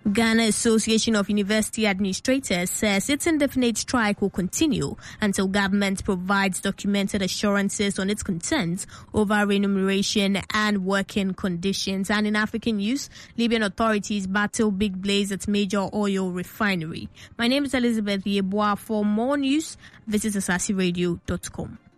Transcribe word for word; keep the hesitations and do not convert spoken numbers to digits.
Ghana Association of University Administrators says its indefinite strike will continue until government provides documented assurances on its concerns over remuneration and working conditions. And in African news, Libyan authorities battle big blaze at major oil refinery. My name is Elizabeth Yeboah. For more news, visit asasi radio dot com.